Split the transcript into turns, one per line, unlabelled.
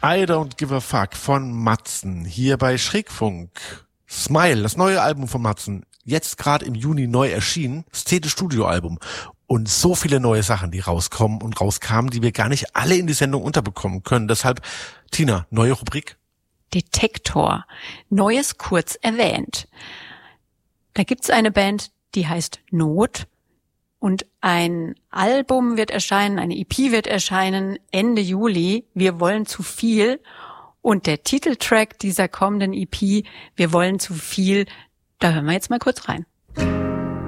I Don't Give a Fuck von Matzen, hier bei Schrägfunk. Smile, das neue Album von Matzen, jetzt gerade im Juni neu erschienen, Szene-Studio-Album. Und so viele neue Sachen, die rauskommen und rauskamen, die wir gar nicht alle in die Sendung unterbekommen können. Deshalb, Tina, neue Rubrik?
Detektor. Neues kurz erwähnt. Da gibt's eine Band, die heißt Not. Und ein Album wird erscheinen, eine EP wird erscheinen Ende Juli. Wir wollen zu viel. Und der Titeltrack dieser kommenden EP, Wir wollen zu viel, da hören wir jetzt mal kurz rein.